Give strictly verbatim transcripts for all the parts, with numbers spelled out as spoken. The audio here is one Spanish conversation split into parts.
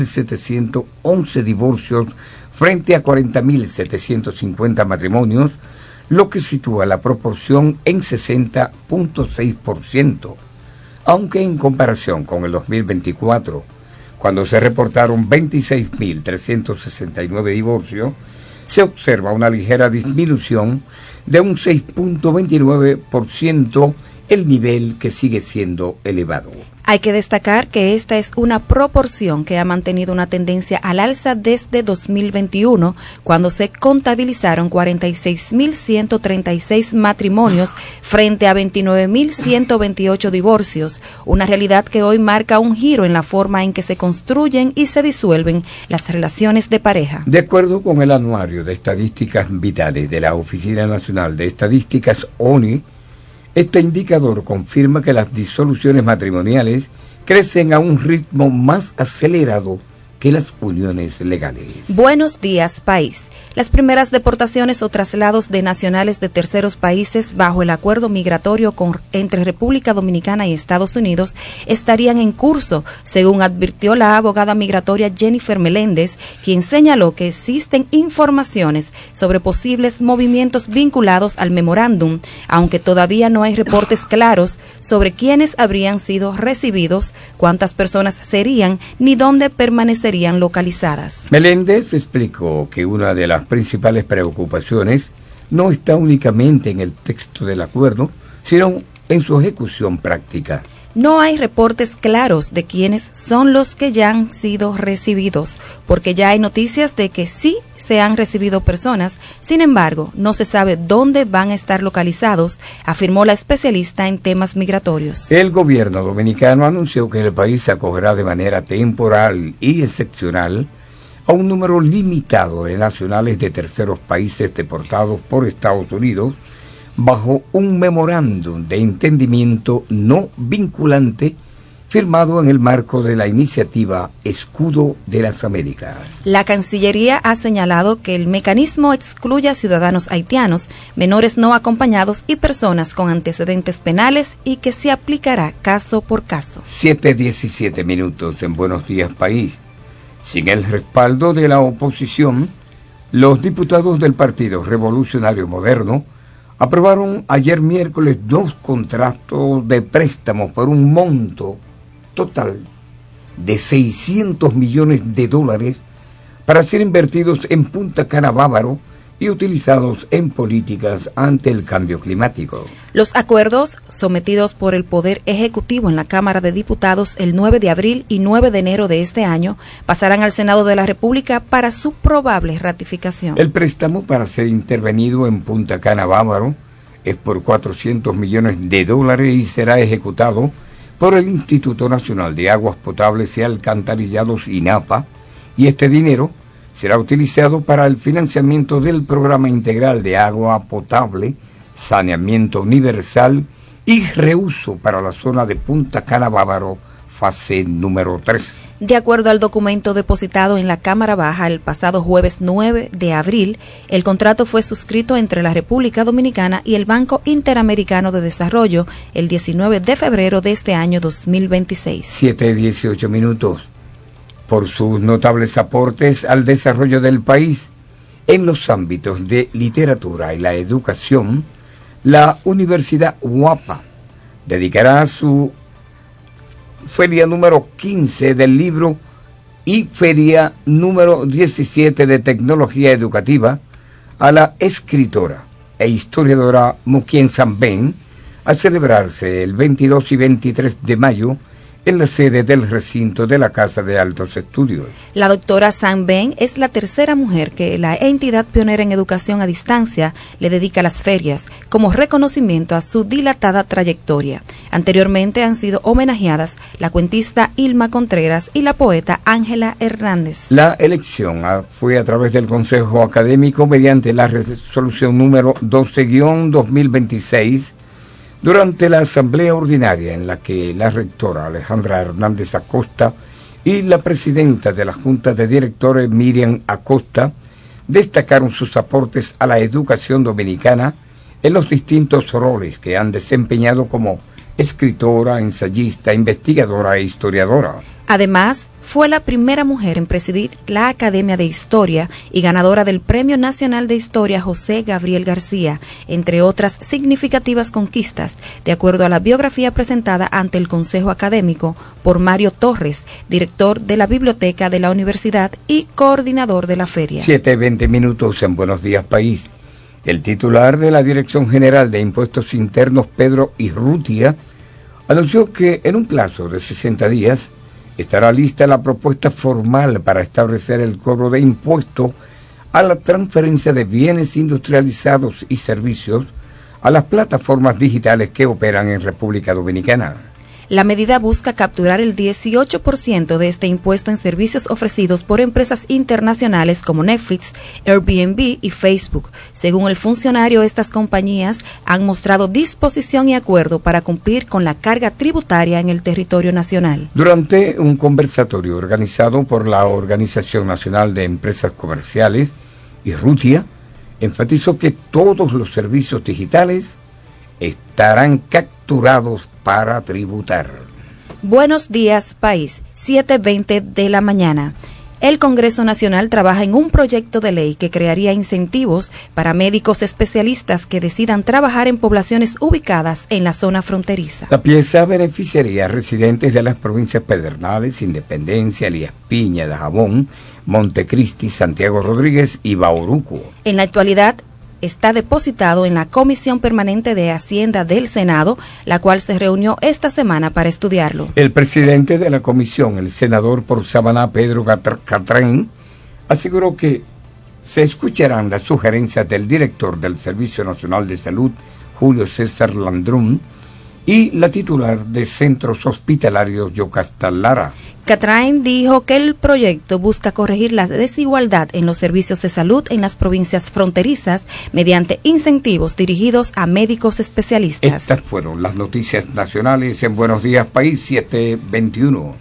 setecientos once divorcios frente a cuarenta mil setecientos cincuenta matrimonios, lo que sitúa la proporción en sesenta punto seis por ciento, aunque en comparación con el dos mil veinticuatro, cuando se reportaron veintiséis mil trescientos sesenta y nueve divorcios, se observa una ligera disminución de un seis punto veintinueve por ciento, el nivel que sigue siendo elevado. Hay que destacar que esta es una proporción que ha mantenido una tendencia al alza desde dos mil veintiuno, cuando se contabilizaron cuarenta y seis mil ciento treinta y seis matrimonios frente a veintinueve mil ciento veintiocho divorcios, una realidad que hoy marca un giro en la forma en que se construyen y se disuelven las relaciones de pareja. De acuerdo con el Anuario de Estadísticas Vitales de la Oficina Nacional de Estadísticas, O N I, este indicador confirma que las disoluciones matrimoniales crecen a un ritmo más acelerado que las uniones legales. Buenos días, país. Las primeras deportaciones o traslados de nacionales de terceros países bajo el acuerdo migratorio con, entre República Dominicana y Estados Unidos estarían en curso, según advirtió la abogada migratoria Jennifer Meléndez, quien señaló que existen informaciones sobre posibles movimientos vinculados al memorándum, aunque todavía no hay reportes claros sobre quiénes habrían sido recibidos, cuántas personas serían ni dónde permanecerían localizadas. Meléndez explicó que una de las principales preocupaciones no está únicamente en el texto del acuerdo, sino en su ejecución práctica. No hay reportes claros de quiénes son los que ya han sido recibidos, porque ya hay noticias de que sí se han recibido personas, sin embargo, no se sabe dónde van a estar localizados, afirmó la especialista en temas migratorios. El gobierno dominicano anunció que el país acogerá de manera temporal y excepcional a un número limitado de nacionales de terceros países deportados por Estados Unidos bajo un memorándum de entendimiento no vinculante firmado en el marco de la iniciativa Escudo de las Américas. La Cancillería ha señalado que el mecanismo excluye a ciudadanos haitianos, menores no acompañados y personas con antecedentes penales y que se aplicará caso por caso. siete diecisiete minutos en Buenos Días, País. Sin el respaldo de la oposición, los diputados del Partido Revolucionario Moderno aprobaron ayer miércoles dos contratos de préstamos por un monto total de seiscientos millones de dólares para ser invertidos en Punta Cana Bávaro y utilizados en políticas ante el cambio climático. Los acuerdos sometidos por el Poder Ejecutivo en la Cámara de Diputados el nueve de abril y nueve de enero de este año pasarán al Senado de la República para su probable ratificación. El préstamo para ser intervenido en Punta Cana Bávaro es por cuatrocientos millones de dólares y será ejecutado por el Instituto Nacional de Aguas Potables y Alcantarillados, INAPA, y este dinero será utilizado para el financiamiento del Programa Integral de Agua Potable, Saneamiento Universal y Reuso para la zona de Punta Cana Bávaro, fase número tres. De acuerdo al documento depositado en la Cámara Baja el pasado jueves nueve de abril, el contrato fue suscrito entre la República Dominicana y el Banco Interamericano de Desarrollo el diecinueve de febrero de este año dos mil veintiséis. siete dieciocho minutos. Por sus notables aportes al desarrollo del país en los ámbitos de literatura y la educación, la Universidad UAPA dedicará su feria número quince del libro y feria número diecisiete de tecnología educativa a la escritora e historiadora Muquien Sambén, a celebrarse el veintidós y veintitrés de mayo en la sede del recinto de la Casa de Altos Estudios. La doctora Sambén es la tercera mujer que la entidad pionera en educación a distancia le dedica a las ferias, como reconocimiento a su dilatada trayectoria. Anteriormente han sido homenajeadas la cuentista Ilma Contreras y la poeta Ángela Hernández. La elección fue a través del Consejo Académico mediante la resolución número doce guión dos mil veintiséis, durante la asamblea ordinaria en la que la rectora Alejandra Hernández Acosta y la presidenta de la Junta de Directores Miriam Acosta destacaron sus aportes a la educación dominicana en los distintos roles que han desempeñado como escritora, ensayista, investigadora e historiadora. Además, fue la primera mujer en presidir la Academia de Historia y ganadora del Premio Nacional de Historia José Gabriel García, entre otras significativas conquistas, de acuerdo a la biografía presentada ante el Consejo Académico por Mario Torres, director de la Biblioteca de la Universidad y coordinador de la feria. siete veinte minutos en Buenos Días País. El titular de la Dirección General de Impuestos Internos, Pedro Irrutia, anunció que en un plazo de sesenta días estará lista la propuesta formal para establecer el cobro de impuesto a la transferencia de bienes industrializados y servicios a las plataformas digitales que operan en República Dominicana. La medida busca capturar el dieciocho por ciento de este impuesto en servicios ofrecidos por empresas internacionales como Netflix, Airbnb y Facebook. Según el funcionario, estas compañías han mostrado disposición y acuerdo para cumplir con la carga tributaria en el territorio nacional. Durante un conversatorio organizado por la Organización Nacional de Empresas Comerciales, Irrutia enfatizó que todos los servicios digitales estarán capturados para tributar. Buenos días, país. siete veinte de la mañana. El Congreso Nacional trabaja en un proyecto de ley que crearía incentivos para médicos especialistas que decidan trabajar en poblaciones ubicadas en la zona fronteriza. La pieza beneficiaría a residentes de las provincias Pedernales, Independencia, Elías Piña, Dajabón, Montecristi, Santiago Rodríguez y Bauruco. En la actualidad, está depositado en la Comisión Permanente de Hacienda del Senado, la cual se reunió esta semana para estudiarlo. El presidente de la comisión, el senador por Samaná, Pedro Catrain, aseguró que se escucharán las sugerencias del director del Servicio Nacional de Salud, Julio César Landrún, y la titular de Centros Hospitalarios, Yocasta Lara. Catrain dijo que el proyecto busca corregir la desigualdad en los servicios de salud en las provincias fronterizas mediante incentivos dirigidos a médicos especialistas. Estas fueron las noticias nacionales en Buenos Días País, siete veintiuno.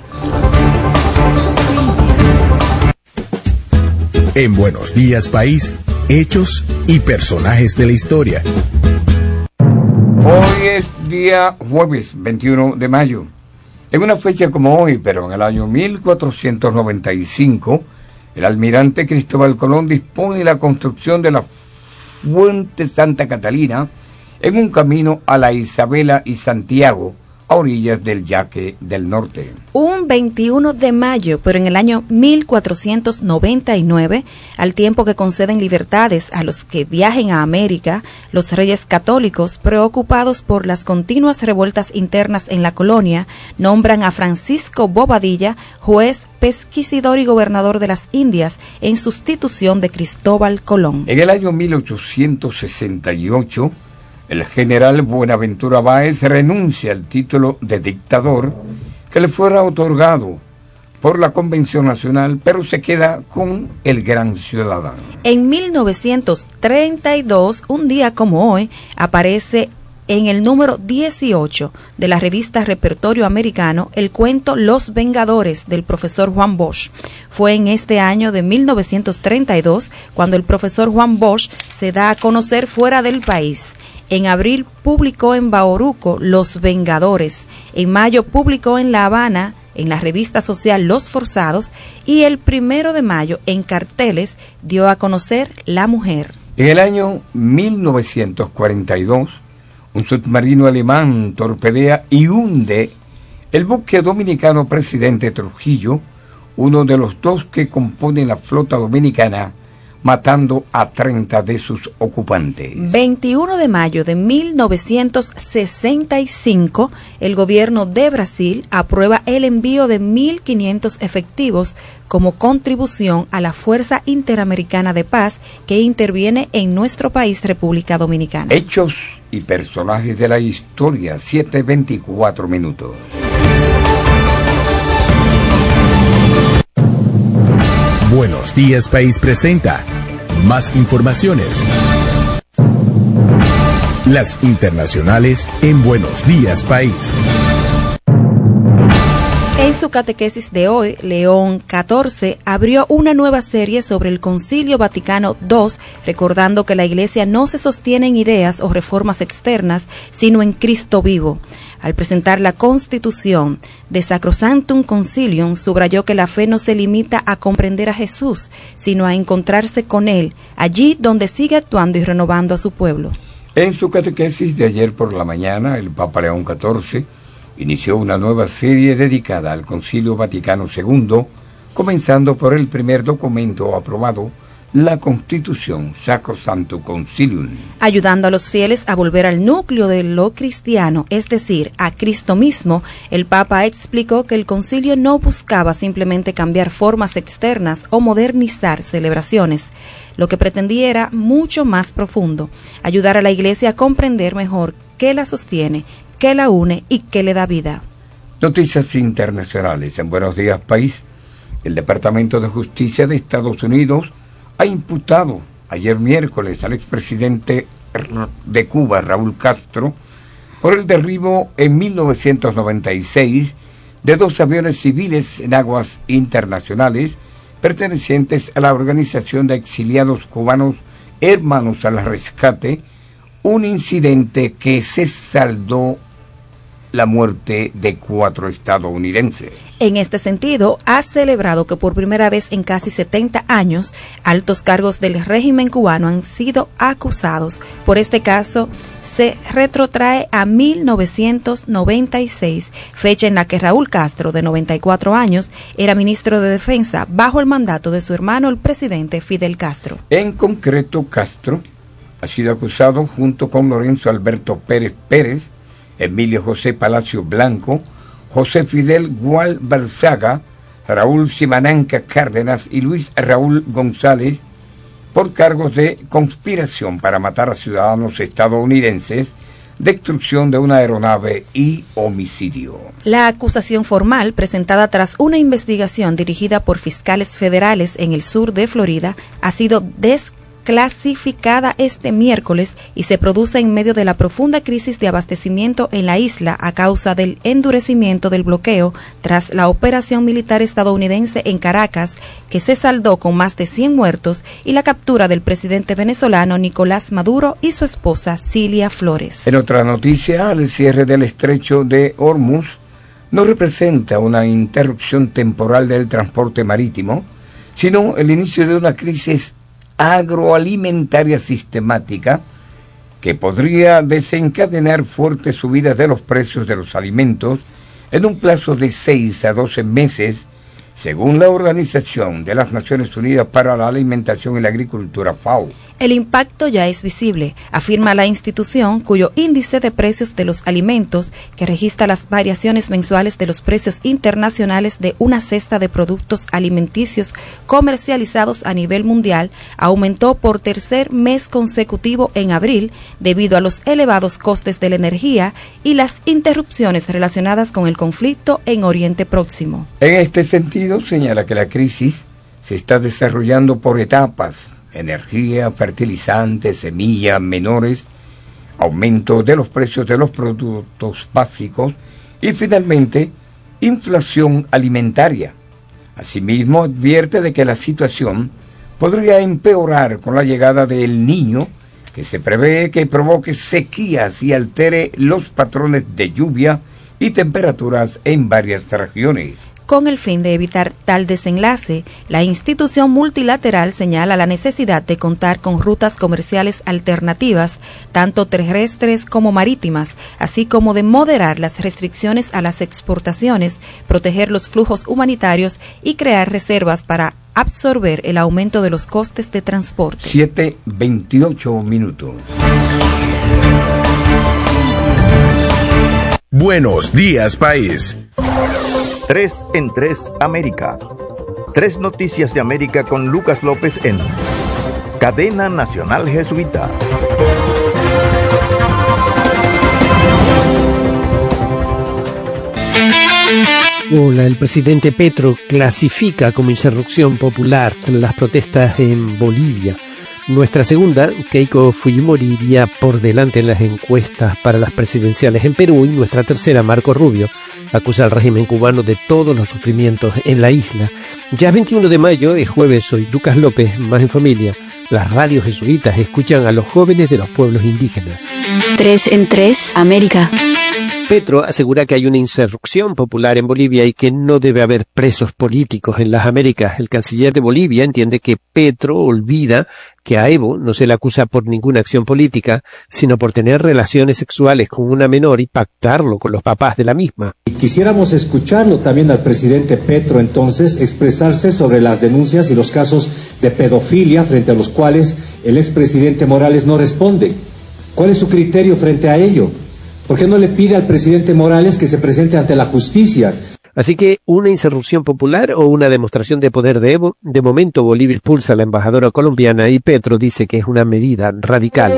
En Buenos Días País, hechos y personajes de la historia. Hoy es día jueves veintiuno de mayo. En una fecha como hoy, pero en el año mil cuatrocientos noventa y cinco, el almirante Cristóbal Colón dispone la construcción de la Fuente Santa Catalina en un camino a la Isabela y Santiago, a orillas del Yaque del Norte. Un veintiuno de mayo, pero en el año mil cuatrocientos noventa y nueve, al tiempo que conceden libertades a los que viajen a América, los reyes católicos, preocupados por las continuas revueltas internas en la colonia, nombran a Francisco Bobadilla, juez, pesquisidor y gobernador de las Indias, en sustitución de Cristóbal Colón. En el año mil ochocientos sesenta y ocho, el general Buenaventura Báez renuncia al título de dictador que le fuera otorgado por la Convención Nacional, pero se queda con el gran ciudadano. En mil novecientos treinta y dos, un día como hoy, aparece en el número dieciocho de la revista Repertorio Americano el cuento Los Vengadores del profesor Juan Bosch. Fue en este año de mil novecientos treinta y dos cuando el profesor Juan Bosch se da a conocer fuera del país. En abril publicó en Bauruco Los Vengadores, en mayo publicó en La Habana, en la revista social Los Forzados, y el primero de mayo en carteles dio a conocer La Mujer. En el año mil novecientos cuarenta y dos, un submarino alemán torpedea y hunde el buque dominicano Presidente Trujillo, uno de los dos que componen la flota dominicana, matando a treinta de sus ocupantes. veintiuno de mayo de mil novecientos sesenta y cinco, el gobierno de Brasil aprueba el envío de mil quinientos efectivos como contribución a la Fuerza Interamericana de Paz que interviene en nuestro país, República Dominicana. Hechos y personajes de la historia, siete veinticuatro minutos. Buenos Días País presenta más informaciones. Las internacionales en Buenos Días País. En su catequesis de hoy, León catorce abrió una nueva serie sobre el Concilio Vaticano dos, recordando que la Iglesia no se sostiene en ideas o reformas externas, sino en Cristo vivo. Al presentar la Constitución de Sacrosanctum Concilium, subrayó que la fe no se limita a comprender a Jesús, sino a encontrarse con Él, allí donde sigue actuando y renovando a su pueblo. En su catequesis de ayer por la mañana, el Papa León catorce inició una nueva serie dedicada al Concilio Vaticano segundo, comenzando por el primer documento aprobado, la Constitución Sacrosanctum Concilium. Ayudando a los fieles a volver al núcleo de lo cristiano, es decir, a Cristo mismo, el Papa explicó que el concilio no buscaba simplemente cambiar formas externas o modernizar celebraciones. Lo que pretendía era mucho más profundo, ayudar a la Iglesia a comprender mejor qué la sostiene, qué la une y qué le da vida. Noticias internacionales. En Buenos Días País, el Departamento de Justicia de Estados Unidos ha imputado ayer miércoles al expresidente de Cuba, Raúl Castro, por el derribo en mil novecientos noventa y seis de dos aviones civiles en aguas internacionales pertenecientes a la Organización de Exiliados Cubanos Hermanos al Rescate, un incidente que se saldó la muerte de cuatro estadounidenses. En este sentido, ha celebrado que por primera vez en casi setenta años, altos cargos del régimen cubano han sido acusados. Por este caso, se retrotrae a mil novecientos noventa y seis, fecha en la que Raúl Castro, de noventa y cuatro años, era ministro de Defensa bajo el mandato de su hermano, el presidente Fidel Castro. En concreto, Castro ha sido acusado junto con Lorenzo Alberto Pérez Pérez, Emilio José Palacio Blanco, José Fidel Gual Balzaga, Raúl Simananca Cárdenas y Luis Raúl González por cargos de conspiración para matar a ciudadanos estadounidenses, destrucción de una aeronave y homicidio. La acusación formal, presentada tras una investigación dirigida por fiscales federales en el sur de Florida, ha sido desclasificada clasificada este miércoles y se produce en medio de la profunda crisis de abastecimiento en la isla a causa del endurecimiento del bloqueo tras la operación militar estadounidense en Caracas, que se saldó con más de cien muertos, y la captura del presidente venezolano Nicolás Maduro y su esposa Cilia Flores. En otra noticia, el cierre del estrecho de Hormuz no representa una interrupción temporal del transporte marítimo, sino el inicio de una crisis agroalimentaria sistemática que podría desencadenar fuertes subidas de los precios de los alimentos en un plazo de seis a doce meses, según la Organización de las Naciones Unidas para la Alimentación y la Agricultura, FAO. El impacto ya es visible, afirma la institución, cuyo índice de precios de los alimentos, que registra las variaciones mensuales de los precios internacionales de una cesta de productos alimenticios comercializados a nivel mundial, aumentó por tercer mes consecutivo en abril debido a los elevados costes de la energía y las interrupciones relacionadas con el conflicto en Oriente Próximo. En este sentido, señala que la crisis se está desarrollando por etapas: energía, fertilizantes, semillas, menores, aumento de los precios de los productos básicos y finalmente inflación alimentaria. Asimismo, advierte de que la situación podría empeorar con la llegada del Niño, que se prevé que provoque sequías y altere los patrones de lluvia y temperaturas en varias regiones. Con el fin de evitar tal desenlace, la institución multilateral señala la necesidad de contar con rutas comerciales alternativas, tanto terrestres como marítimas, así como de moderar las restricciones a las exportaciones, proteger los flujos humanitarios y crear reservas para absorber el aumento de los costes de transporte. siete veintiocho minutos. Buenos días, país. Tres en Tres América. Tres noticias de América con Lucas López en Cadena Nacional Jesuita. Hola, el presidente Petro clasifica como insurrección popular las protestas en Bolivia. Nuestra segunda, Keiko Fujimori, iría por delante en las encuestas para las presidenciales en Perú, y nuestra tercera, Marco Rubio, acusa al régimen cubano de todos los sufrimientos en la isla. Ya veintiuno de mayo, es jueves, soy Lucas López, más en familia. Las radios jesuitas escuchan a los jóvenes de los pueblos indígenas. Tres en Tres América. Petro asegura que hay una insurrección popular en Bolivia y que no debe haber presos políticos en las Américas. El canciller de Bolivia entiende que Petro olvida que a Evo no se le acusa por ninguna acción política, sino por tener relaciones sexuales con una menor y pactarlo con los papás de la misma. Quisiéramos escucharlo también al presidente Petro entonces expresarse sobre las denuncias y los casos de pedofilia frente a los cuales el expresidente Morales no responde. ¿Cuál es su criterio frente a ello? ¿Por qué no le pide al presidente Morales que se presente ante la justicia? Así que, ¿una insurrección popular o una demostración de poder de Evo? De momento, Bolivia expulsa a la embajadora colombiana y Petro dice que es una medida radical.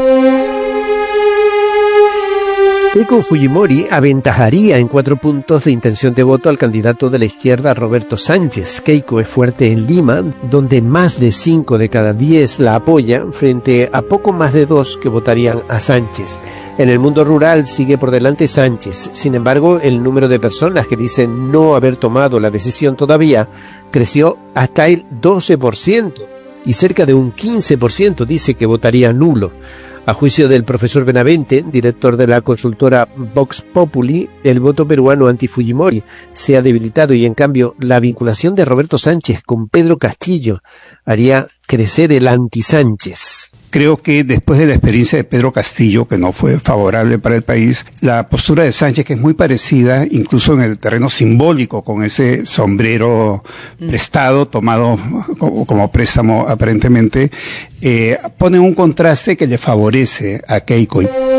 Keiko Fujimori aventajaría en cuatro puntos de intención de voto al candidato de la izquierda Roberto Sánchez. Keiko es fuerte en Lima, donde más de cinco de cada diez la apoyan, frente a poco más de dos que votarían a Sánchez. En el mundo rural sigue por delante Sánchez. Sin embargo, el número de personas que dicen no haber tomado la decisión todavía creció hasta el doce por ciento y cerca de un quince por ciento dice que votaría nulo. A juicio del profesor Benavente, director de la consultora Vox Populi, el voto peruano anti-Fujimori se ha debilitado y en cambio la vinculación de Roberto Sánchez con Pedro Castillo haría crecer el anti-Sánchez. Creo que después de la experiencia de Pedro Castillo, que no fue favorable para el país, la postura de Sánchez, que es muy parecida, incluso en el terreno simbólico, con ese sombrero prestado, tomado como, como préstamo aparentemente, eh, pone un contraste que le favorece a Keiko.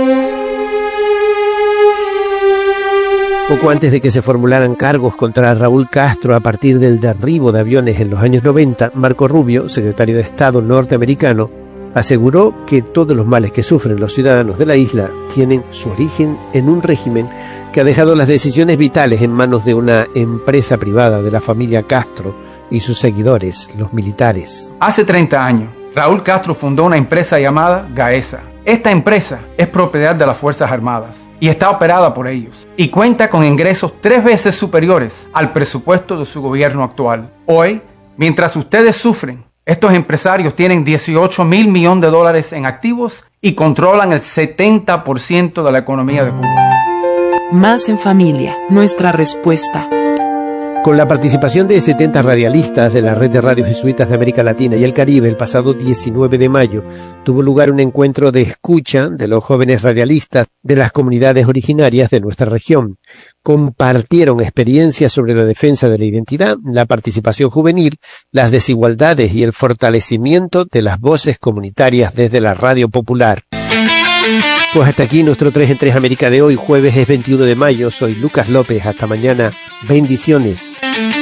Poco antes de que se formularan cargos contra Raúl Castro a partir del derribo de aviones en los años noventa, Marco Rubio, secretario de Estado norteamericano, aseguró que todos los males que sufren los ciudadanos de la isla tienen su origen en un régimen que ha dejado las decisiones vitales en manos de una empresa privada de la familia Castro y sus seguidores, los militares. Hace treinta años, Raúl Castro fundó una empresa llamada Gaesa. Esta empresa es propiedad de las Fuerzas Armadas y está operada por ellos y cuenta con ingresos tres veces superiores al presupuesto de su gobierno actual. Hoy, mientras ustedes sufren, estos empresarios tienen dieciocho mil millones de dólares en activos y controlan el setenta por ciento de la economía de Cuba. Más en familia, nuestra respuesta. Con la participación de setenta radialistas de la Red de Radios Jesuitas de América Latina y el Caribe, el pasado diecinueve de mayo tuvo lugar un encuentro de escucha de los jóvenes radialistas de las comunidades originarias de nuestra región. Compartieron experiencias sobre la defensa de la identidad, la participación juvenil, las desigualdades y el fortalecimiento de las voces comunitarias desde la radio popular. Pues hasta aquí nuestro tres en tres América de hoy, jueves es veintiuno de mayo. Soy Lucas López, hasta mañana. Bendiciones.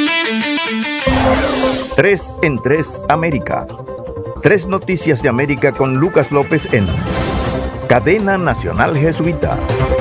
tres en tres América. Tres noticias de América con Lucas López en Cadena Nacional Jesuita.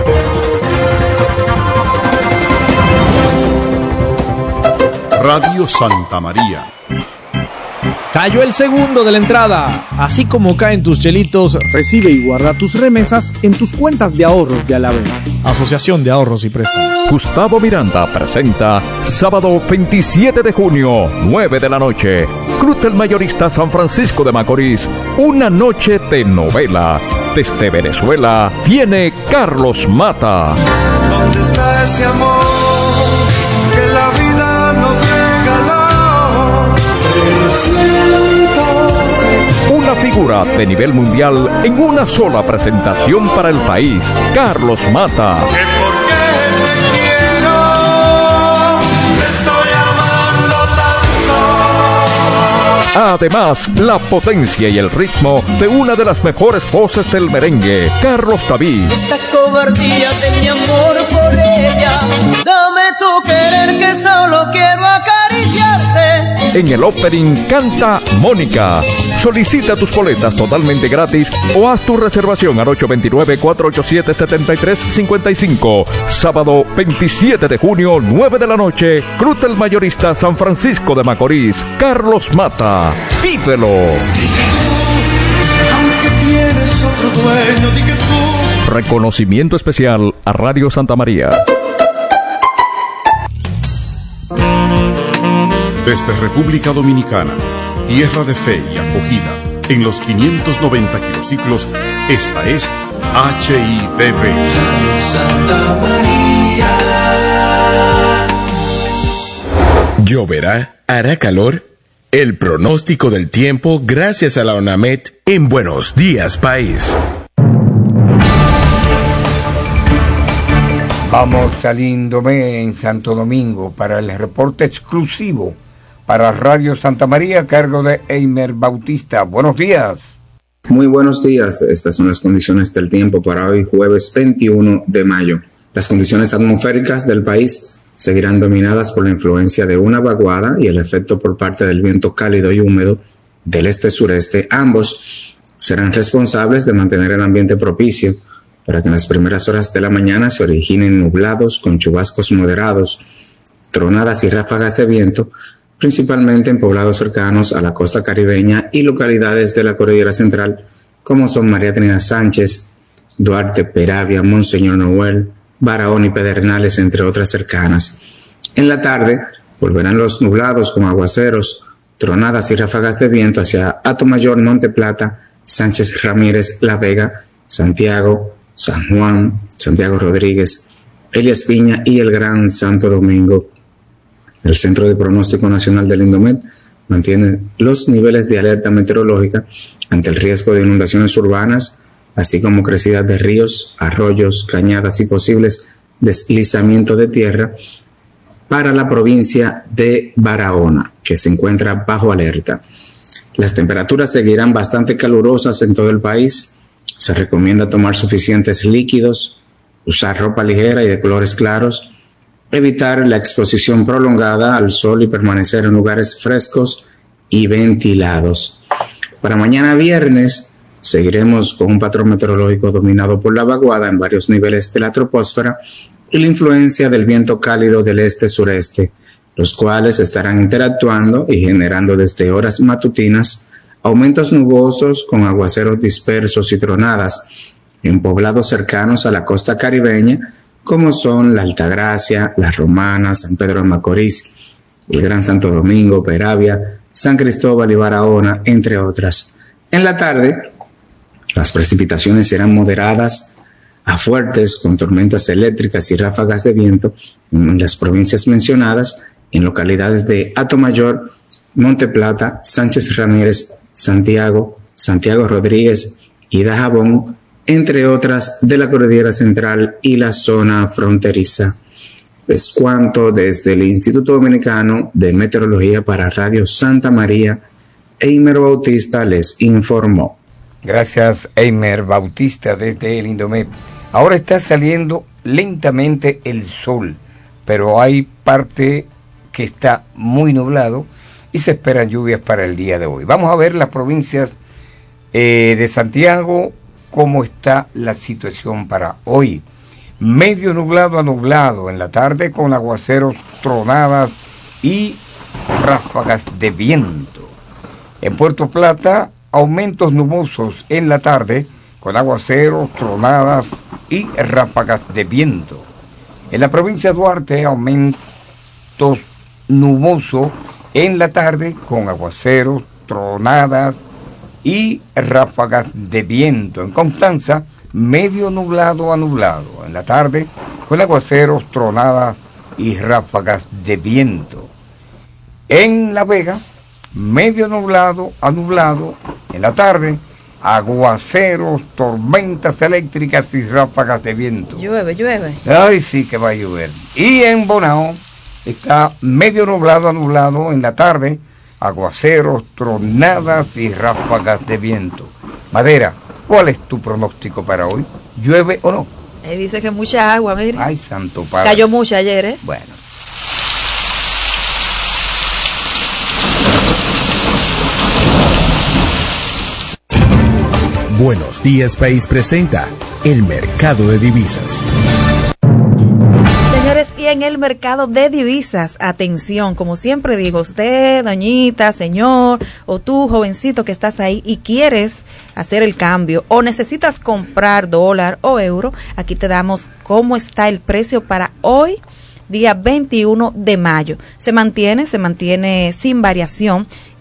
Radio Santa María. Cayó el segundo de la entrada. Así como caen tus chelitos, recibe y guarda tus remesas en tus cuentas de ahorros de Alavena. Asociación de Ahorros y Préstamos. Gustavo Miranda presenta sábado veintisiete de junio, nueve de la noche. Club del Mayorista San Francisco de Macorís. Una noche de novela. Desde Venezuela viene Carlos Mata. ¿Dónde está ese amor que la vida nos regaló? Una figura de nivel mundial en una sola presentación para el país. Carlos Mata. Que porque te quiero, te estoy amando tanto. Además, la potencia y el ritmo de una de las mejores voces del merengue, Carlos David. Esta cobardía de mi amor por ella, dame tu querer que solo quiero acariciarte. En el opening canta Mónica. Solicita tus boletas totalmente gratis o haz tu reservación al ocho dos nueve, cuatro ocho siete, siete tres cinco cinco. Sábado veintisiete de junio, nueve de la noche, Cruz del Mayorista San Francisco de Macorís. Carlos Mata. ¡Vívelo! Aunque tienes otro dueño, di que tú. Reconocimiento especial a Radio Santa María. Desde República Dominicana, tierra de fe y acogida, en los quinientos noventa kilociclos, esta es H I D V. Santa María. ¿Lloverá? ¿Hará calor? El pronóstico del tiempo gracias a la ONAMED en Buenos Días País. Vamos saliéndome en Santo Domingo para el reporte exclusivo para Radio Santa María a cargo de Eimer Bautista. Buenos días. Muy buenos días. Estas son las condiciones del tiempo para hoy, jueves veintiuno de mayo. Las condiciones atmosféricas del país seguirán dominadas por la influencia de una vaguada y el efecto por parte del viento cálido y húmedo del este-sureste. Ambos serán responsables de mantener el ambiente propicio para que en las primeras horas de la mañana se originen nublados con chubascos moderados, tronadas y ráfagas de viento, principalmente en poblados cercanos a la costa caribeña y localidades de la Cordillera Central, como son María Trinidad Sánchez, Duarte, Peravia, Monseñor Noel, Barahona y Pedernales, entre otras cercanas. En la tarde volverán los nublados con aguaceros, tronadas y ráfagas de viento hacia Atomayor, Monte Plata, Sánchez Ramírez, La Vega, Santiago, San Juan, Santiago Rodríguez, Elías Piña y el Gran Santo Domingo. El Centro de Pronóstico Nacional del Indomet mantiene los niveles de alerta meteorológica ante el riesgo de inundaciones urbanas, así como crecidas de ríos, arroyos, cañadas y posibles deslizamientos de tierra para la provincia de Barahona, que se encuentra bajo alerta. Las temperaturas seguirán bastante calurosas en todo el país. Se recomienda tomar suficientes líquidos, usar ropa ligera y de colores claros, evitar la exposición prolongada al sol y permanecer en lugares frescos y ventilados. Para mañana viernes seguiremos con un patrón meteorológico dominado por la vaguada en varios niveles de la troposfera y la influencia del viento cálido del este-sureste, los cuales estarán interactuando y generando desde horas matutinas aumentos nubosos con aguaceros dispersos y tronadas en poblados cercanos a la costa caribeña, como son la Altagracia, La Romana, San Pedro de Macorís, el Gran Santo Domingo, Peravia, San Cristóbal y Barahona, entre otras. En la tarde, las precipitaciones serán moderadas a fuertes, con tormentas eléctricas y ráfagas de viento en las provincias mencionadas, en localidades de Atomayor, Monte Plata, Sánchez Ramírez, Santiago, Santiago Rodríguez y Dajabón, entre otras de la Cordillera Central y la zona fronteriza. Es cuanto desde el Instituto Dominicano de Meteorología para Radio Santa María, Eimer Bautista les informó. Gracias, Eimer Bautista, desde el Indomet. Ahora está saliendo lentamente el sol, pero hay parte que está muy nublado y se esperan lluvias para el día de hoy. Vamos a ver las provincias eh, de Santiago, cómo está la situación para hoy. Medio nublado a nublado en la tarde, con aguaceros, tronadas y ráfagas de viento. En Puerto Plata, aumentos nubosos en la tarde, con aguaceros, tronadas y ráfagas de viento. En la provincia de Duarte, aumentos nubosos en la tarde, con aguaceros, tronadas y ráfagas de viento. En Constanza, medio nublado a nublado en la tarde, con aguaceros, tronadas y ráfagas de viento. En La Vega, medio nublado a nublado en la tarde, aguaceros, tormentas eléctricas y ráfagas de viento. Llueve, llueve. Ay, sí que va a llover. Y en Bonao está medio nublado a nublado en la tarde, aguaceros, tronadas y ráfagas de viento. Madera, ¿cuál es tu pronóstico para hoy? ¿Llueve o no? Él dice que mucha agua, mire. Ay, santo padre. Cayó mucha ayer, ¿eh? Bueno. Buenos Días País presenta el mercado de divisas. Señores, y en el mercado de divisas, atención, como siempre digo, usted, doñita, señor, o tú, jovencito que estás ahí y quieres hacer el cambio o necesitas comprar dólar o euro, aquí te damos cómo está el precio para hoy, día veintiuno de mayo. Se mantiene, se mantiene sin variación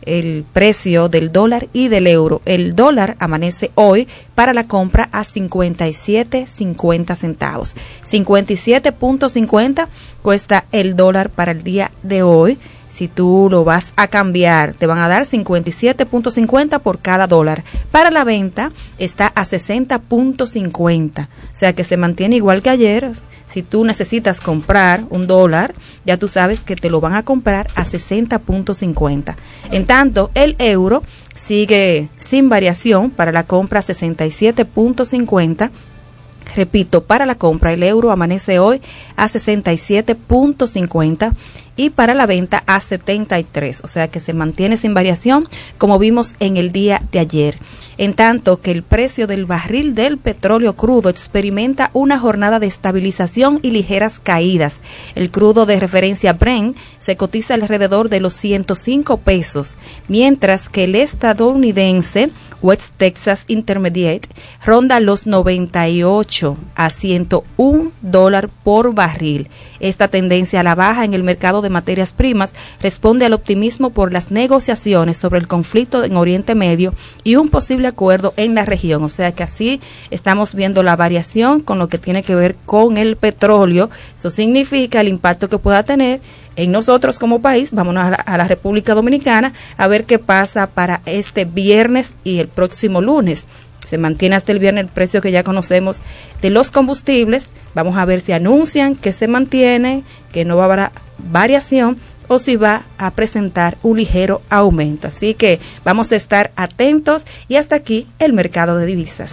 el precio del dólar y del euro. El dólar amanece hoy para la compra a cincuenta y siete cincuenta centavos. cincuenta y siete cincuenta cuesta el dólar para el día de hoy. Si tú lo vas a cambiar, te van a dar cincuenta y siete cincuenta por cada dólar. Para la venta está a sesenta cincuenta. O sea que se mantiene igual que ayer. Si tú necesitas comprar un dólar, ya tú sabes que te lo van a comprar a sesenta cincuenta. En tanto, el euro sigue sin variación para la compra sesenta y siete cincuenta. Repito, para la compra el euro amanece hoy a sesenta y siete cincuenta y para la venta a setenta y tres, o sea que se mantiene sin variación como vimos en el día de ayer. En tanto que el precio del barril del petróleo crudo experimenta una jornada de estabilización y ligeras caídas. El crudo de referencia Brent se cotiza alrededor de los ciento cinco pesos, mientras que el estadounidense West Texas Intermediate ronda los noventa y ocho a ciento uno dólares por barril. Esta tendencia a la baja en el mercado de materias primas responde al optimismo por las negociaciones sobre el conflicto en Oriente Medio y un posible acuerdo en la región. O sea que así estamos viendo la variación con lo que tiene que ver con el petróleo. Eso significa el impacto que pueda tener en nosotros como país. Vámonos a la, a la República Dominicana a ver qué pasa para este viernes y el próximo lunes. Se mantiene hasta el viernes el precio que ya conocemos de los combustibles. Vamos a ver si anuncian que se mantiene, que no va a haber variación o si va a presentar un ligero aumento. Así que vamos a estar atentos y hasta aquí el mercado de divisas.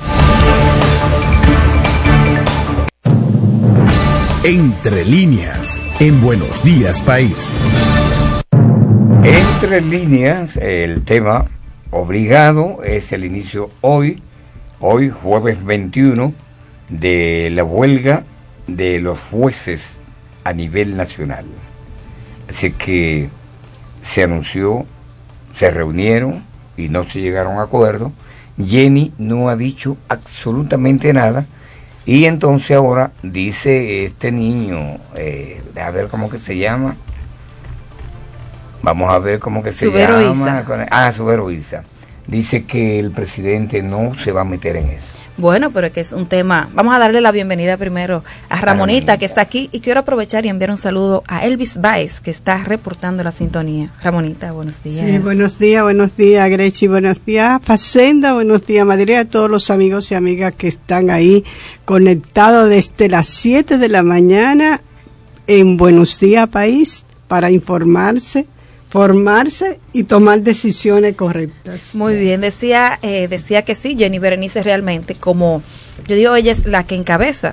Entre líneas, en Buenos Días País. Entre líneas, el tema obligado es el inicio hoy, hoy jueves veintiuno, de la huelga de los jueces a nivel nacional. Así que se anunció, se reunieron y no se llegaron a acuerdo. Jenny no ha dicho absolutamente nada. Y entonces ahora dice este niño, eh, a ver cómo que se llama, vamos a ver cómo que se Subero llama. Isa. Ah, Subero Isa. Dice que el presidente no se va a meter en eso. Bueno, pero que es un tema. Vamos a darle la bienvenida primero a Ramonita, Ramonita, que está aquí, y quiero aprovechar y enviar un saludo a Elvis Baez, que está reportando la sintonía. Ramonita, buenos días. Sí, buenos días, buenos días, Grechi, buenos días, Facenda, buenos días, Madrid, a todos los amigos y amigas que están ahí conectados desde las siete de la mañana en Buenos Días País para informarse, formarse y tomar decisiones correctas. Muy bien, decía eh, decía que sí, Jenny Berenice, realmente, como yo digo, ella es la que encabeza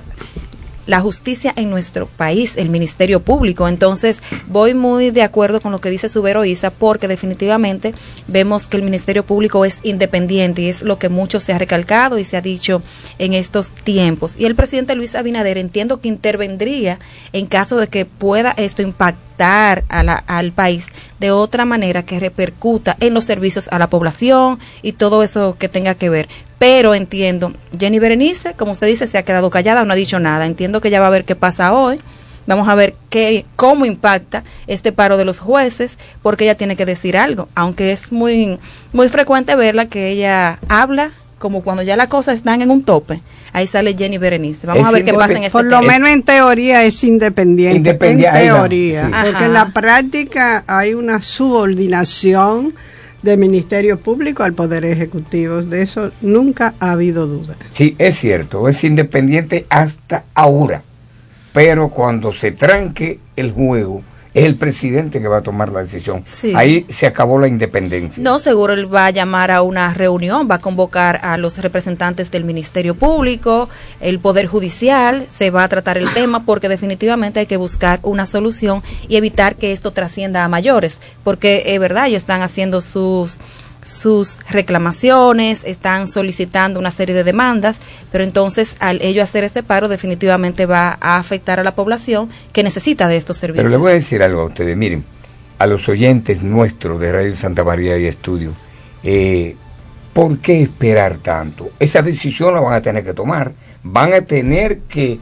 la justicia en nuestro país, el Ministerio Público. Entonces, voy muy de acuerdo con lo que dice Subero Isa, porque definitivamente vemos que el Ministerio Público es independiente y es lo que mucho se ha recalcado y se ha dicho en estos tiempos. Y el presidente Luis Abinader, entiendo que intervendría en caso de que pueda esto impactar a la, al país de otra manera que repercuta en los servicios a la población y todo eso que tenga que ver. Pero entiendo, Jenny Berenice, como usted dice, se ha quedado callada, no ha dicho nada. Entiendo que ya va a ver qué pasa hoy. Vamos a ver qué, cómo impacta este paro de los jueces, porque ella tiene que decir algo, aunque es muy, muy frecuente verla que ella habla como cuando ya las cosas están en un tope. Ahí sale Jenny Berenice. Vamos es a ver qué pasa en este Por lo tema. menos en teoría es independiente. Independiente. En teoría. Sí. Porque Ajá. en la práctica hay una subordinación del Ministerio Público al Poder Ejecutivo. De eso nunca ha habido duda. Sí, es cierto, es independiente hasta ahora, pero cuando se tranque el juego, es el presidente que va a tomar la decisión. Sí. Ahí se acabó la independencia. No, seguro él va a llamar a una reunión, va a convocar a los representantes del Ministerio Público, el Poder Judicial, se va a tratar el tema, porque definitivamente hay que buscar una solución y evitar que esto trascienda a mayores, porque es verdad, ellos están haciendo sus sus reclamaciones, están solicitando una serie de demandas, pero entonces al ello hacer este paro definitivamente va a afectar a la población que necesita de estos servicios. Pero le voy a decir algo a ustedes, miren, a los oyentes nuestros de Radio Santa María y Estudio, eh, ¿por qué esperar tanto? Esa decisión la van a tener que tomar, van a tener que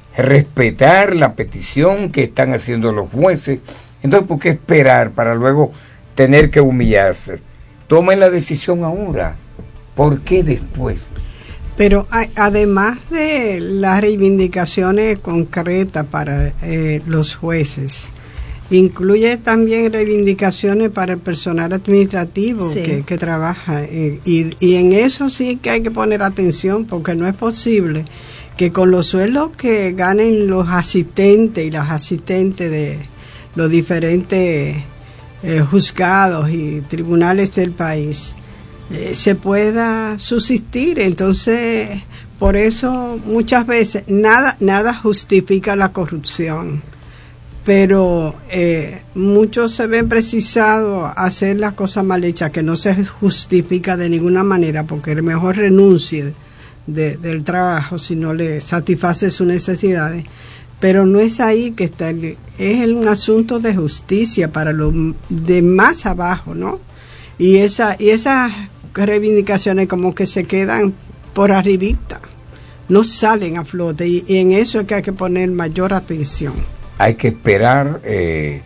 respetar la petición que están haciendo los jueces. Entonces, ¿por qué esperar para luego tener que humillarse? tomen la decisión ahora. ¿Por qué después? Pero a, además de las reivindicaciones concretas para eh, los jueces, incluye también reivindicaciones para el personal administrativo sí. que, que trabaja. Eh, y, y en eso sí que hay que poner atención, porque no es posible que con los sueldos que ganen los asistentes y las asistentes de los diferentes eh, juzgados y tribunales del país, eh, se pueda subsistir. Entonces, por eso muchas veces nada, nada justifica la corrupción, pero eh, muchos se ven precisados a hacer las cosas mal hechas, que no se justifica de ninguna manera, porque es mejor renuncie de, del trabajo si no le satisface sus necesidades. Pero no es ahí que está, el, es un asunto de justicia para los de más abajo, ¿no? Y esa y esas reivindicaciones como que se quedan por arribita, no salen a flote, y, y en eso es que hay que poner mayor atención. Hay que esperar eh,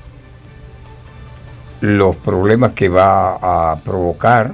los problemas que va a provocar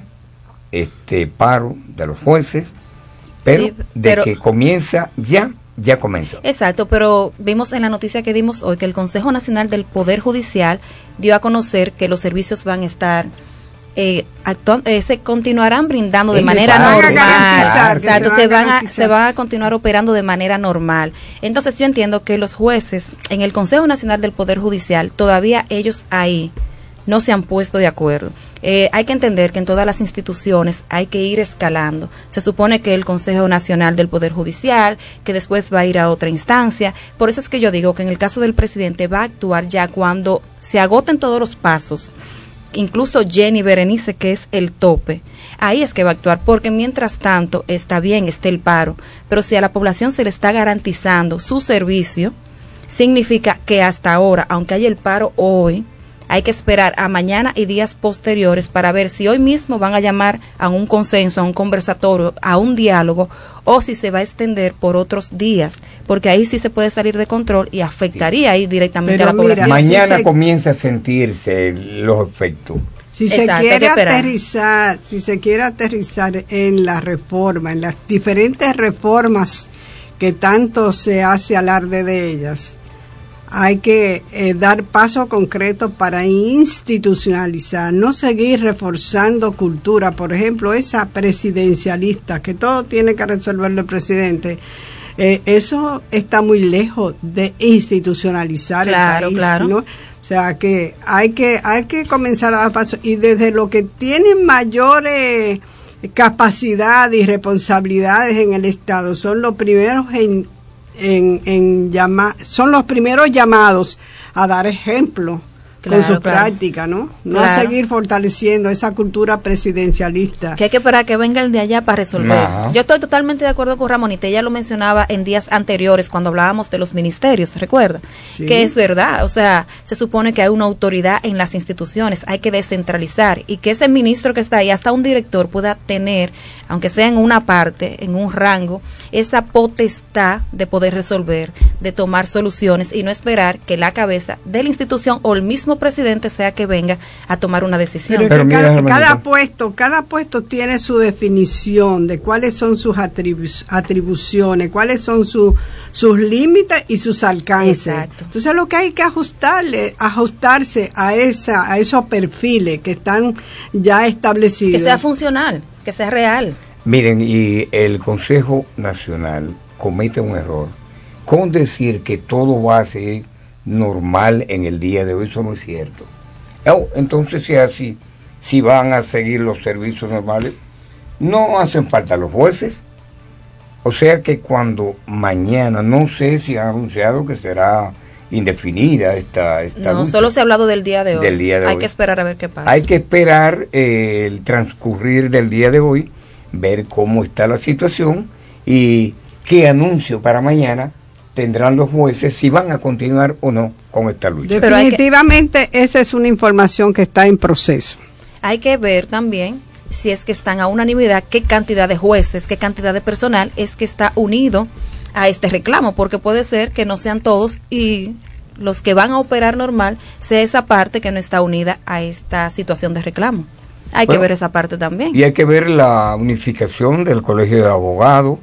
este paro de los jueces, pero, sí, pero de que comienza ya, ya comenzó. Exacto, pero vimos en la noticia que dimos hoy que el Consejo Nacional del Poder Judicial dio a conocer que los servicios van a estar Eh, actu- eh, se continuarán brindando de manera normal, exacto, se van a se van a continuar operando de manera normal. Entonces yo entiendo que los jueces en el Consejo Nacional del Poder Judicial todavía ellos ahí no se han puesto de acuerdo. Eh, hay que entender que en todas las instituciones hay que ir escalando. Se supone que el Consejo Nacional del Poder Judicial, que después va a ir a otra instancia. Por eso es que yo digo que en el caso del presidente va a actuar ya cuando se agoten todos los pasos, incluso Jenny Berenice, que es el tope, ahí es que va a actuar, porque mientras tanto está bien, está el paro, pero si a la población se le está garantizando su servicio, significa que hasta ahora, aunque haya el paro hoy, hay que esperar a mañana y días posteriores para ver si hoy mismo van a llamar a un consenso, a un conversatorio, a un diálogo, o si se va a extender por otros días, porque ahí sí se puede salir de control y afectaría ahí directamente Pero a la mira, población. Mañana si se... comienza a sentirse los efectos. Si se Exacto, quiere aterrizar, si se quiere aterrizar en la reforma, en las diferentes reformas que tanto se hace alarde de ellas, hay que eh, dar paso concreto para institucionalizar, no seguir reforzando cultura. Por ejemplo, esa presidencialista, que todo tiene que resolverlo el presidente, eh, eso está muy lejos de institucionalizar claro, el país, claro. ¿no? O sea que hay que hay que comenzar a dar paso, y desde lo que tienen mayores capacidad y responsabilidades en el Estado son los primeros en En, en llama, son los primeros llamados a dar ejemplo claro, con su claro. práctica, ¿no? No claro. a seguir fortaleciendo esa cultura presidencialista. Que hay que esperar que venga el de allá para resolver. No. Yo estoy totalmente de acuerdo con Ramonita, ella lo mencionaba en días anteriores cuando hablábamos de los ministerios, ¿recuerda? Sí. Que es verdad, o sea, se supone que hay una autoridad en las instituciones, hay que descentralizar, y que ese ministro que está ahí, hasta un director, pueda tener, aunque sea en una parte, en un rango, esa potestad de poder resolver, de tomar soluciones, y no esperar que la cabeza de la institución o el mismo presidente sea que venga a tomar una decisión. Pero, Pero cada, cada puesto, cada puesto tiene su definición de cuáles son sus atribu- atribuciones, cuáles son su, sus límites y sus alcances. Exacto. Entonces lo que hay que ajustarle, ajustarse a esa, a esos perfiles que están ya establecidos. Que sea funcional, que sea real. Miren, y el Consejo Nacional comete un error con decir que todo va a ser normal en el día de hoy. Eso no es cierto. Oh, entonces, si así, si van a seguir los servicios normales, no hacen falta los jueces. O sea que cuando mañana, no sé si han anunciado que será indefinida esta, esta no, lucha. Solo se ha hablado del día de hoy. Del día de Hay hoy. que esperar a ver qué pasa. Hay que esperar eh, el transcurrir del día de hoy, ver cómo está la situación y qué anuncio para mañana tendrán los jueces, si van a continuar o no con esta lucha. Definitivamente que, esa es una información que está en proceso. Hay que ver también si es que están a unanimidad, qué cantidad de jueces, qué cantidad de personal es que está unido a este reclamo, porque puede ser que no sean todos y los que van a operar normal sea esa parte que no está unida a esta situación de reclamo. Hay bueno, que ver esa parte también. Y hay que ver la unificación del Colegio de Abogados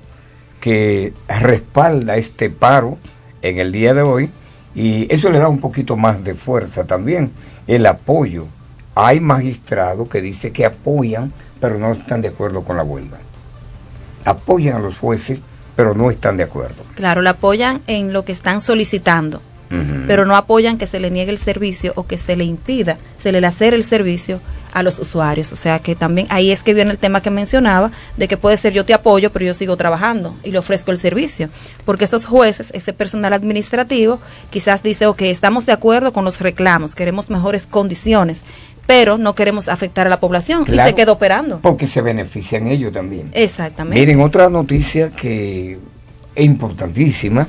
que respalda este paro en el día de hoy, y eso le da un poquito más de fuerza también, el apoyo. Hay magistrados que dicen que apoyan, pero no están de acuerdo con la huelga. Apoyan a los jueces, pero no están de acuerdo. Claro, la apoyan en lo que están solicitando, uh-huh. pero no apoyan que se le niegue el servicio o que se le impida, se le lacere el servicio a los usuarios. O sea que también ahí es que viene el tema que mencionaba, de que puede ser yo te apoyo, pero yo sigo trabajando y le ofrezco el servicio. Porque esos jueces, ese personal administrativo, quizás dice, ok, estamos de acuerdo con los reclamos, queremos mejores condiciones, pero no queremos afectar a la población, claro, y se queda operando. Porque se benefician ellos también. Exactamente. Miren, otra noticia que es importantísima.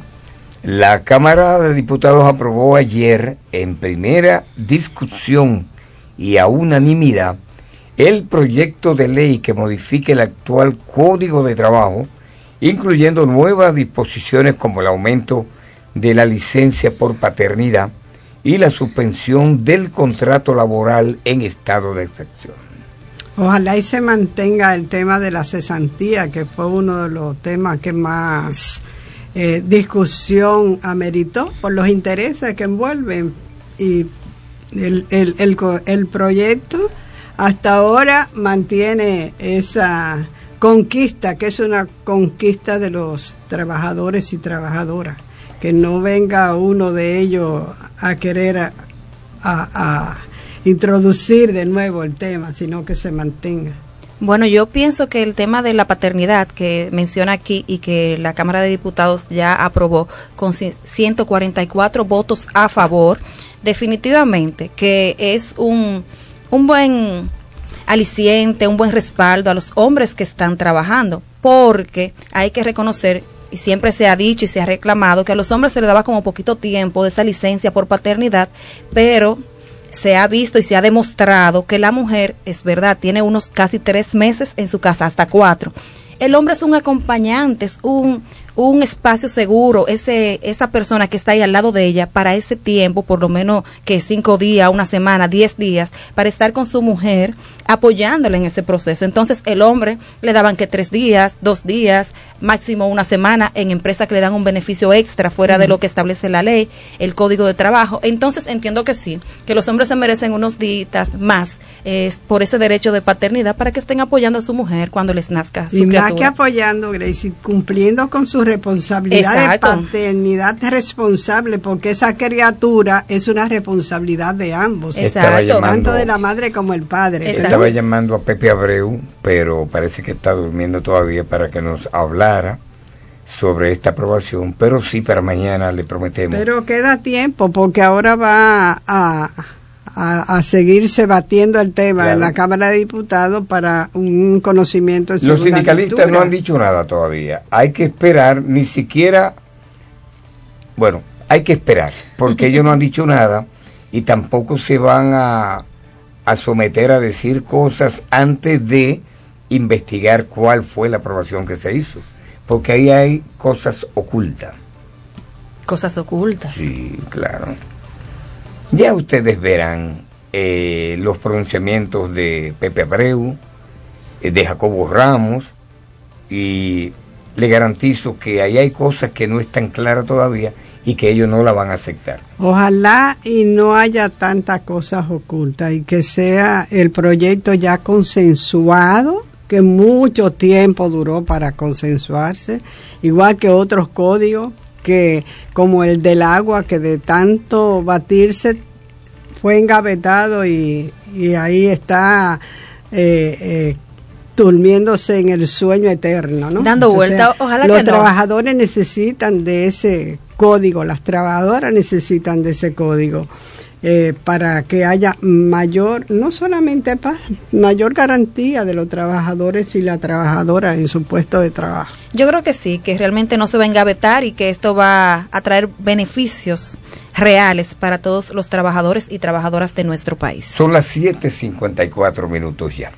La Cámara de Diputados aprobó ayer en primera discusión y a unanimidad el proyecto de ley que modifique el actual Código de Trabajo, incluyendo nuevas disposiciones como el aumento de la licencia por paternidad y la suspensión del contrato laboral en estado de excepción. Ojalá y se mantenga el tema de la cesantía, que fue uno de los temas que más eh, discusión ameritó por los intereses que envuelven, y el, el, el, el proyecto hasta ahora mantiene esa conquista, que es una conquista de los trabajadores y trabajadoras, que no venga uno de ellos a querer a, a, a introducir de nuevo el tema, sino que se mantenga. Bueno, yo pienso que el tema de la paternidad que menciona aquí y que la Cámara de Diputados ya aprobó con ciento cuarenta y cuatro votos a favor, definitivamente que es un, un buen aliciente, un buen respaldo a los hombres que están trabajando, porque hay que reconocer, y siempre se ha dicho y se ha reclamado, que a los hombres se les daba como poquito tiempo de esa licencia por paternidad, pero se ha visto y se ha demostrado que la mujer, es verdad, tiene unos casi tres meses en su casa, hasta cuatro. El hombre es un acompañante, es un, un espacio seguro, ese esa persona que está ahí al lado de ella para ese tiempo, por lo menos que cinco días, una semana, diez días, para estar con su mujer, apoyándola en ese proceso. Entonces el hombre le daban que tres días, dos días, máximo una semana, en empresas que le dan un beneficio extra fuera uh-huh. de lo que establece la ley, el Código de Trabajo. Entonces entiendo que sí, que los hombres se merecen unos días más eh, por ese derecho de paternidad, para que estén apoyando a su mujer cuando les nazca su y criatura. Más que apoyando, Gracie, cumpliendo con su responsabilidad. Exacto. De paternidad responsable, porque esa criatura es una responsabilidad de ambos. Exacto. Llamando, tanto de la madre como el padre. Exacto. Estaba llamando a Pepe Abreu, pero parece que está durmiendo todavía, para que nos hablara sobre esta aprobación, pero sí, para mañana le prometemos. Pero queda tiempo, porque ahora va a, a, a seguirse batiendo el tema, claro, en la Cámara de Diputados para un conocimiento en segunda Los sindicalistas lectura. No han dicho nada todavía. Hay que esperar, ni siquiera, bueno, hay que esperar, porque ellos no han dicho nada y tampoco se van a a someter a decir cosas antes de investigar cuál fue la aprobación que se hizo, porque ahí hay cosas ocultas. Cosas ocultas. Sí, claro. Ya ustedes verán eh, los pronunciamientos de Pepe Abreu, eh, de Jacobo Ramos, y le garantizo que ahí hay cosas que no están claras todavía y que ellos no la van a aceptar. Ojalá y no haya tantas cosas ocultas y que sea el proyecto ya consensuado, que mucho tiempo duró para consensuarse, igual que otros códigos, que como el del agua, que de tanto batirse fue engavetado y, y ahí está eh, eh, durmiéndose en el sueño eterno, ¿no? Dando vuelta, ojalá los que no. Los trabajadores necesitan de ese código, las trabajadoras necesitan de ese código eh, para que haya mayor, no solamente paz, mayor garantía de los trabajadores y la trabajadora en su puesto de trabajo. Yo creo que sí, que realmente no se va a engavetar y que esto va a traer beneficios reales para todos los trabajadores y trabajadoras de nuestro país. Son las siete cincuenta y cuatro minutos ya.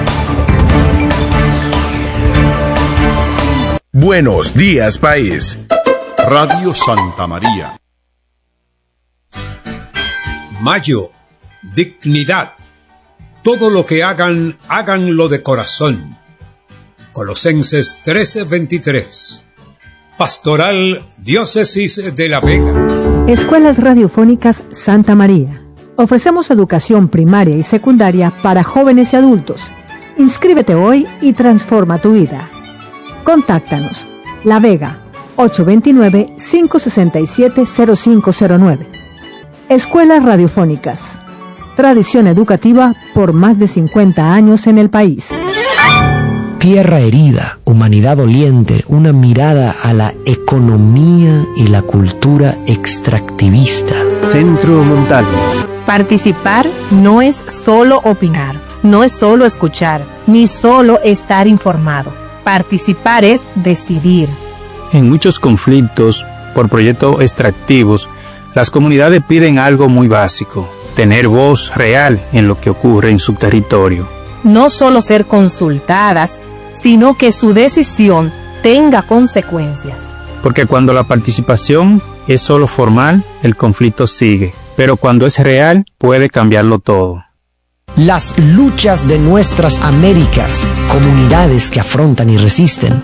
Buenos días, país. Radio Santa María. Mayo, dignidad. todo lo que hagan, háganlo de corazón. Colosenses trece veintitrés. Pastoral Diócesis de La Vega. Escuelas Radiofónicas Santa María. Ofrecemos educación primaria y secundaria para jóvenes y adultos. Inscríbete hoy y transforma tu vida. Contáctanos. La Vega, ocho dos nueve, cinco seis siete, cero cinco cero nueve. Escuelas Radiofónicas. Tradición educativa por más de cincuenta años en el país. Tierra herida, humanidad doliente, una mirada a la economía y la cultura extractivista. Centro Montalvo. Participar no es solo opinar, no es solo escuchar, ni solo estar informado. Participar es decidir. En muchos conflictos por proyectos extractivos, las comunidades piden algo muy básico: tener voz real en lo que ocurre en su territorio. No solo ser consultadas, sino que su decisión tenga consecuencias. Porque cuando la participación es solo formal, el conflicto sigue. Pero cuando es real, puede cambiarlo todo. Las luchas de nuestras Américas, comunidades que afrontan y resisten.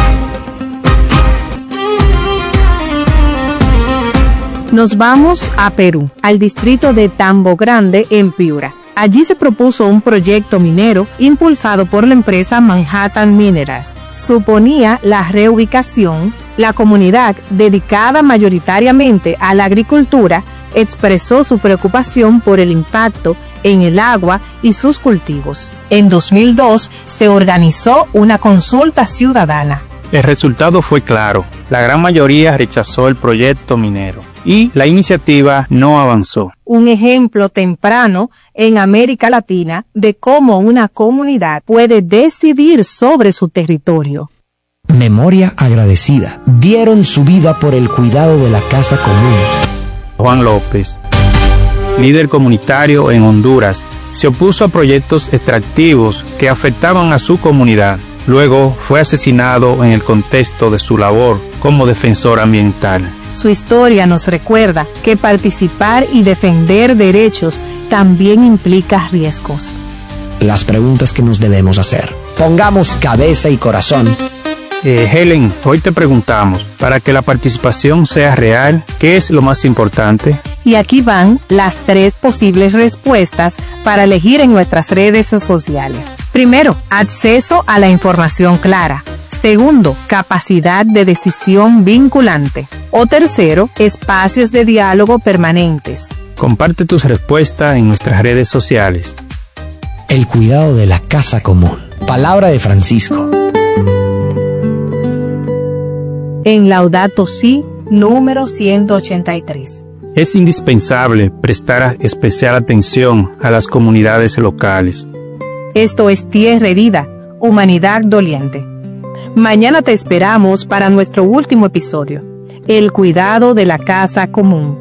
Nos vamos a Perú, al distrito de Tambo Grande, en Piura. Allí se propuso un proyecto minero impulsado por la empresa Manhattan Minerals. Suponía la reubicación. La comunidad, dedicada mayoritariamente a la agricultura, expresó su preocupación por el impacto en el agua y sus cultivos. En dos mil dos se organizó una consulta ciudadana. El resultado fue claro. La gran mayoría rechazó el proyecto minero y la iniciativa no avanzó. Un ejemplo temprano en América Latina de cómo una comunidad puede decidir sobre su territorio. Memoria agradecida. Dieron su vida por el cuidado de la casa común. Juan López, líder comunitario en Honduras, se opuso a proyectos extractivos que afectaban a su comunidad. Luego fue asesinado en el contexto de su labor como defensor ambiental. Su historia nos recuerda que participar y defender derechos también implica riesgos. Las preguntas que nos debemos hacer. Pongamos cabeza y corazón. Eh, Helen, hoy te preguntamos, para que la participación sea real, ¿qué es lo más importante? Y aquí van las tres posibles respuestas para elegir en nuestras redes sociales. Primero, acceso a la información clara. Segundo, capacidad de decisión vinculante. O tercero, espacios de diálogo permanentes. Comparte tus respuestas en nuestras redes sociales. El cuidado de la casa común. Palabra de Francisco. En Laudato Si, número ciento ochenta y tres. Es indispensable prestar especial atención a las comunidades locales. Esto es Tierra Herida, humanidad doliente. Mañana te esperamos para nuestro último episodio, el cuidado de la casa común.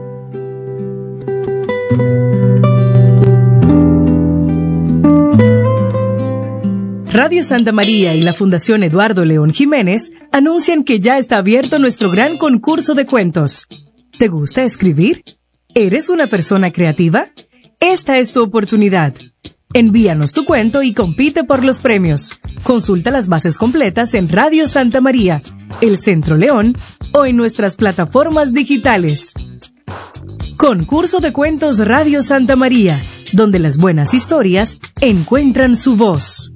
Radio Santa María y la Fundación Eduardo León Jiménez anuncian que ya está abierto nuestro gran concurso de cuentos. ¿Te gusta escribir? ¿Eres una persona creativa? Esta es tu oportunidad. Envíanos tu cuento y compite por los premios. Consulta las bases completas en Radio Santa María, El Centro León o en nuestras plataformas digitales. Concurso de Cuentos Radio Santa María, donde las buenas historias encuentran su voz.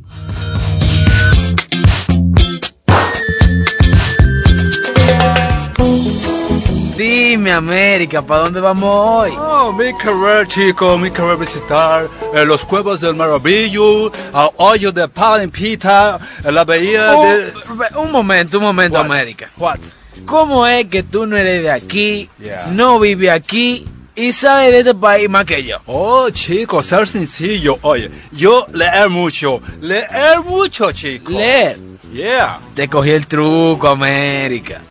Dime, América, ¿para dónde vamos hoy? Oh, mi querer, chico, mi querer visitar eh, los Cuevos del Maravillo, el hoyo de Palimpita, la bahía oh, de... Un momento, un momento, What? América. What? ¿Cómo es que tú no eres de aquí, Yeah. no vives aquí y sabes de este país más que yo? Oh, chico, ser sencillo. Oye, yo leer mucho, leer mucho, chico. Leer. Yeah. Te cogí el truco, América.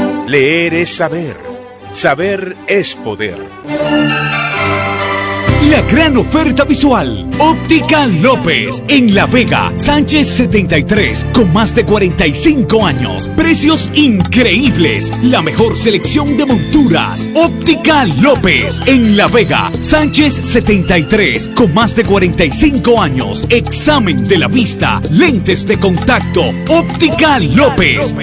Leer es saber. Saber es poder. La gran oferta visual. Óptica López. En La Vega, Sánchez setenta y tres, con más de cuarenta y cinco años. Precios increíbles. La mejor selección de monturas. Óptica López. En La Vega, Sánchez setenta y tres, con más de cuarenta y cinco años. Examen de la vista. Lentes de contacto. Óptica López.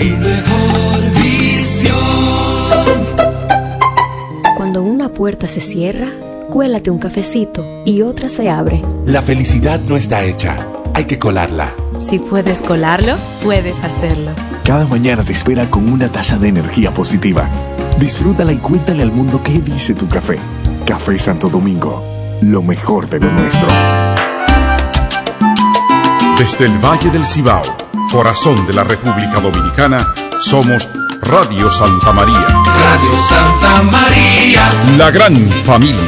Cuando una puerta se cierra, cuélate un cafecito y otra se abre. La felicidad no está hecha, hay que colarla. Si puedes colarlo, puedes hacerlo. Cada mañana te espera con una taza de energía positiva. Disfrútala y cuéntale al mundo qué dice tu café. Café Santo Domingo, lo mejor de lo nuestro. Desde el Valle del Cibao, corazón de la República Dominicana, somos Radio Santa María. Radio Santa María. La gran familia.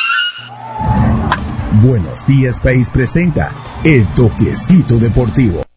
Buenos Días País presenta El Toquecito Deportivo.